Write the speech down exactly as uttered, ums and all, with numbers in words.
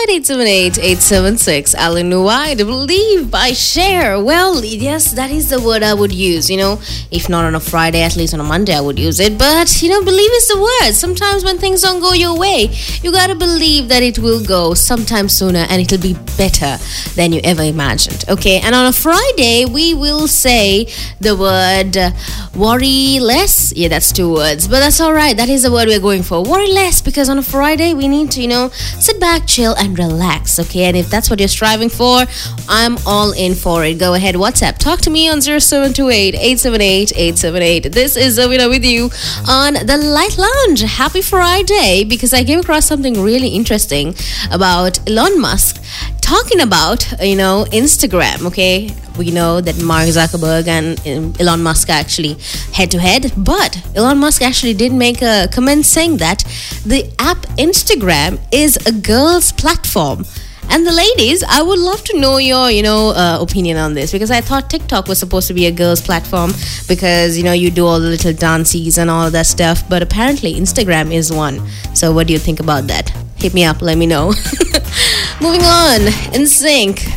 at eight seven eight, eight seven six. Alan White, believe by share. Well, yes, that is the word I would use, you know. If not on a Friday, at least on a Monday I would use it. But, you know, believe is the word. Sometimes when things don't go your way, you gotta believe that it will go sometime sooner and it'll be better than you ever imagined. Okay, and on a Friday, we will say the word uh, worry less. Yeah, that's two words. But that's alright. That is the word we're going for. Worry less, because on a Friday, we need to, you know, sit back, chill, and relax. Okay, and if that's what you're striving for, I'm all in for it. Go ahead, WhatsApp. Talk to me on zero seven two eight, eight seven eight, eight seven eight. This is Zavina with you on the Light Lounge. Happy Friday, because I came across something really interesting about Elon Musk talking about, you know, Instagram. Okay, we know that Mark Zuckerberg and um, Elon Musk are actually head to head, but Elon Musk actually did make a comment saying that the app Instagram is a girl's platform. And the ladies, I would love to know your, you know, uh, opinion on this, because I thought TikTok was supposed to be a girls' platform because, you know, you do all the little dances and all that stuff. But apparently Instagram is one. So what do you think about that? Hit me up, let me know. Moving on, N Sync.